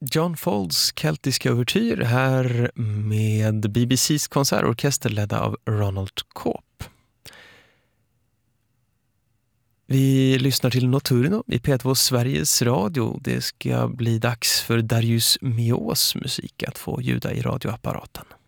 John Folds keltiska ouvertyr här med BBCs konsertorkester ledda av Ronald Cope. Vi lyssnar till Notturno i P2 Sveriges Radio. Det ska bli dags för Darius Milhaus musik att få ljuda i radioapparaten.